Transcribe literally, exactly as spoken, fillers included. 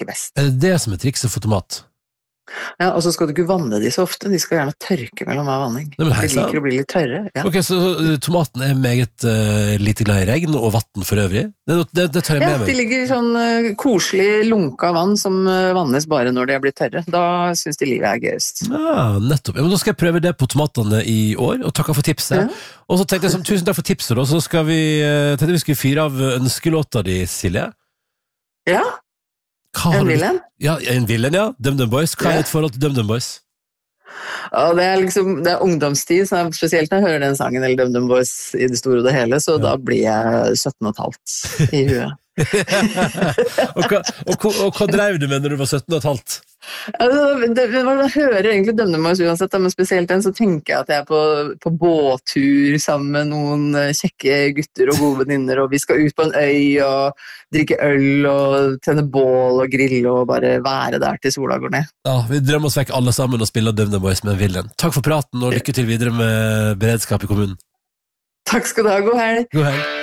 smaker best. Er det det som er trikset for tomat? Ja, og så skal du ikke vanne de så ofte, de skal gjerne tørke mellom hver vanning. Nei, men hei, de liker å bli litt tørre. Ja. Ok, så uh, tomaten er meget uh, lite glad i regn og vatten for øvrig? Det, det, det tar jeg med ja, meg. De ligger i sånn uh, koselig lunka vann som uh, vannes bare når de er blitt tørre. Da synes de livet er gøyest. Ja, nettopp. Ja, men da skal jeg prøve det på tomatene i år, og takker for tipset. Ja. Og så tenkte jeg som, tusen takk for tipset, og så skal vi, uh, tenkte vi skulle fyre av ønskelåta di, Silje. Ja. En Villen? Ja, en Villen, ja. DumDum Boys. Hva er ditt forhold til DumDum Boys? Ja, det er liksom, det er ungdomstid, så spesielt når jeg hører den sangen, eller DumDum Boys i det store og det hele, så ja. Da blir jeg sytten og et halvt i huet. og, hva, og, og, og hva drev du med når du var sytten og et halvt? Altså, det, man hører egentlig DumDum Boys uansett, men spesielt den så tenker jeg at jeg er på, på båttur sammen med noen kjekke gutter og gode venninner, og vi skal ut på en øy og drikke øl og tenne bål og grille og bare være der til sola går ned. Ja, vi drømmer oss vekk alle sammen og spiller DumDum Boys med Villen. Takk for praten og lykke til videre med beredskap i kommunen. Takk skal du ha, god helg. God helg.